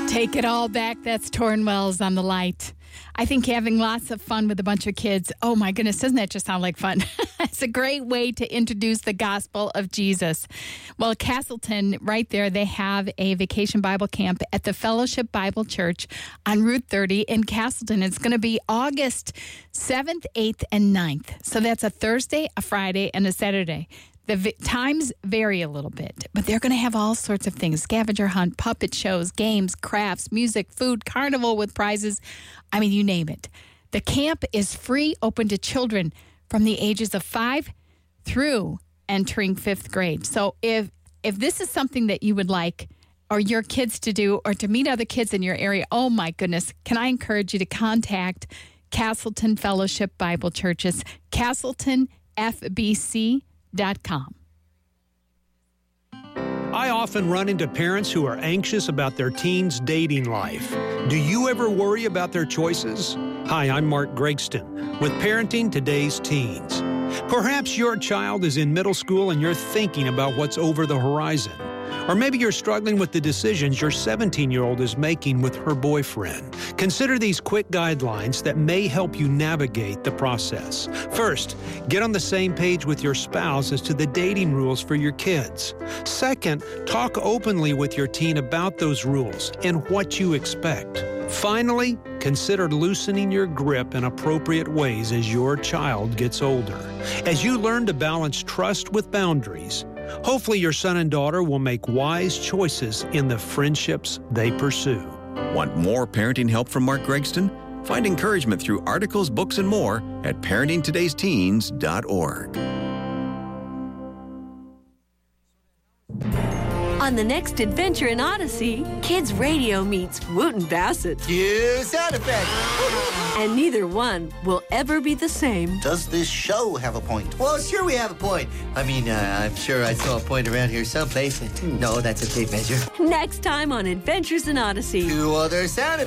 Take it all back. That's Torrin Wells on The Light. I think having lots of fun with a bunch of kids, oh my goodness, doesn't that just sound like fun? It's a great way to introduce the gospel of Jesus. Well, Castleton, right there, they have a vacation Bible camp at the Fellowship Bible Church on Route 30 in Castleton. It's going to be August 7th, 8th, and 9th. So that's a Thursday, a Friday, and a Saturday. The times vary a little bit, but they're going to have all sorts of things. Scavenger hunt, puppet shows, games, crafts, music, food, carnival with prizes. I mean, you name it. The camp is free, open to children from the ages of 5 through entering 5th grade. So if this is something that you would like or your kids to do or to meet other kids in your area, oh my goodness, can I encourage you to contact Castleton Fellowship Bible Churches, CastletonFBC.com. I often run into parents who are anxious about their teens' dating life. Do you ever worry about their choices? Hi, I'm Mark Gregston with Parenting Today's Teens. Perhaps your child is in middle school and you're thinking about what's over the horizon. Or maybe you're struggling with the decisions your 17-year-old is making with her boyfriend. Consider these quick guidelines that may help you navigate the process. First, get on the same page with your spouse as to the dating rules for your kids. Second, talk openly with your teen about those rules and what you expect. Finally, consider loosening your grip in appropriate ways as your child gets older. As you learn to balance trust with boundaries, hopefully your son and daughter will make wise choices in the friendships they pursue. Want more parenting help from Mark Gregston? Find encouragement through articles, books, and more at parentingtodaysteens.org. On the next adventure in Odyssey, Kids Radio meets Wooten Bassett. Cue sound effect. And neither one will ever be the same. Does this show have a point? Well, sure we have a point. I mean, I'm sure I saw a point around here someplace. No, that's a tape measure. Next time on Adventures in Odyssey. Two other sound effects.